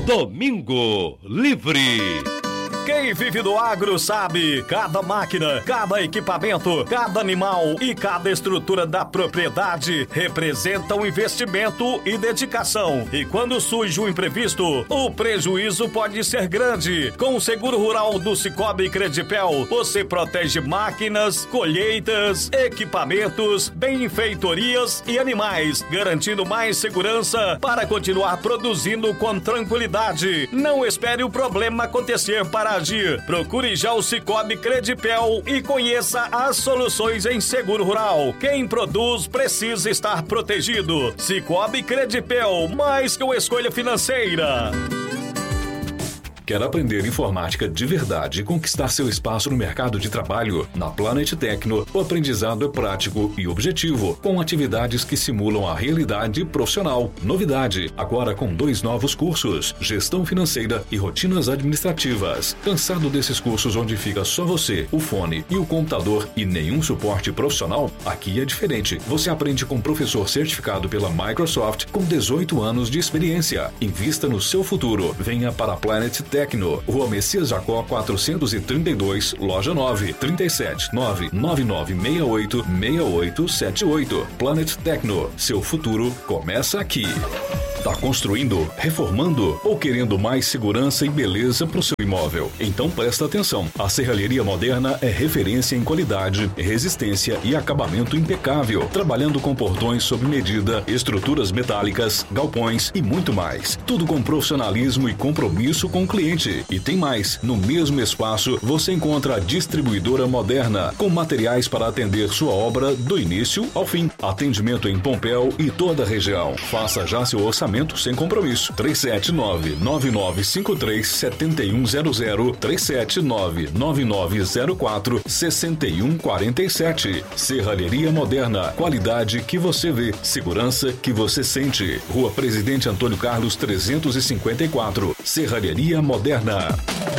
Domingo Livre. Quem vive do agro sabe, cada máquina, cada equipamento, cada animal e cada estrutura da propriedade representa um investimento e dedicação. E quando surge um imprevisto, o prejuízo pode ser grande. Com o seguro rural do Cicobi Credipel, você protege máquinas, colheitas, equipamentos, benfeitorias e animais, garantindo mais segurança para continuar produzindo com tranquilidade. Não espere o problema acontecer para agir. Procure já o Cicobi Credipel e conheça as soluções em seguro rural. Quem produz precisa estar protegido. Cicobi Credipel, mais que uma escolha financeira. Quer aprender informática de verdade e conquistar seu espaço no mercado de trabalho? Na Planet Tecno, o aprendizado é prático e objetivo, com atividades que simulam a realidade profissional. Novidade, agora com 2 novos cursos, Gestão Financeira e Rotinas Administrativas. Cansado desses cursos onde fica só você, o fone e o computador e nenhum suporte profissional? Aqui é diferente. Você aprende com professor certificado pela Microsoft com 18 anos de experiência. Invista no seu futuro. Venha para a Planet Tecno, Rua Messias Jacó 432, Loja 9, 37 99968 6878. Planet Tecno, seu futuro começa aqui. Tá construindo, reformando ou querendo mais segurança e beleza para o seu imóvel? Então presta atenção. A Serralheria Moderna é referência em qualidade, resistência e acabamento impecável, trabalhando com portões sob medida, estruturas metálicas, galpões e muito mais. Tudo com profissionalismo e compromisso com o cliente. E tem mais. No mesmo espaço você encontra a Distribuidora Moderna, com materiais para atender sua obra do início ao fim. Atendimento em Pompéu e toda a região. Faça já seu orçamento sem compromisso. 379-9953-7100, 379-9904-6147. Serralheria Moderna, qualidade que você vê, segurança que você sente. Rua Presidente Antônio Carlos 354, Serralheria Moderna.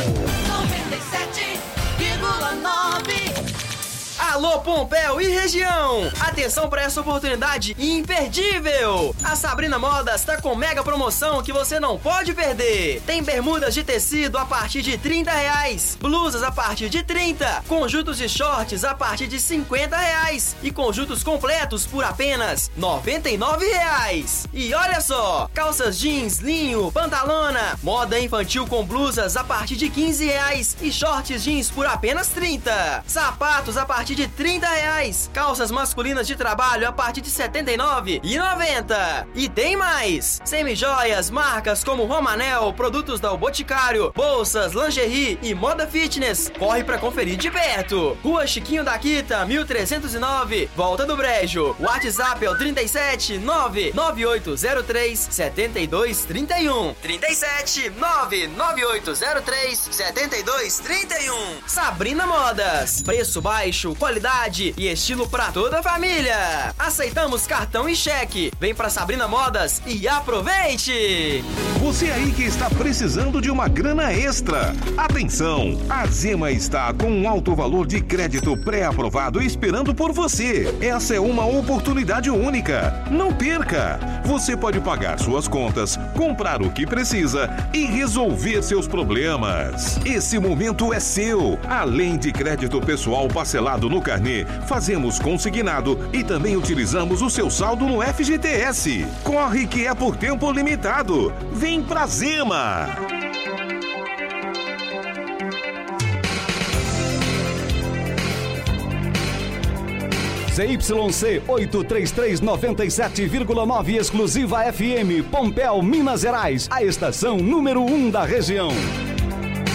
97,9. Alô Pompéu e região! Atenção para essa oportunidade imperdível! A Sabrina Modas está com mega promoção que você não pode perder. Tem bermudas de tecido a partir de R$30, blusas a partir de R$30, conjuntos de shorts a partir de R$50 e conjuntos completos por apenas R$99. E olha só, calças jeans, linho, pantalona, moda infantil com blusas a partir de R$15 e shorts jeans por apenas R$30. Sapatos a partir de R$30, calças masculinas de trabalho a partir de R$79,90. E tem mais! Semijoias, marcas como Romanel, produtos da O Boticário, bolsas, lingerie e moda fitness. Corre pra conferir de perto. Rua Chiquinho da Quita, 1309, Volta do Brejo. WhatsApp é o 37 99803 7231. 37 99803 7231. Sabrina Modas. Preço baixo, qualidade e estilo pra toda a família. Aceitamos cartão e cheque. Vem pra Sabrina Modas e aproveite! Você aí que está precisando de uma grana extra. Atenção! A Zema está com um alto valor de crédito pré-aprovado esperando por você. Essa é uma oportunidade única. Não perca! Você pode pagar suas contas, comprar o que precisa e resolver seus problemas. Esse momento é seu. Além de crédito pessoal parcelado no carnê, fazemos consignado e também utilizamos o seu saldo no FGTS. Corre que é por tempo limitado. Vem pra Zema! ZYC 833 97,9 exclusiva FM, Pompéu, Minas Gerais, a estação número 1 da região.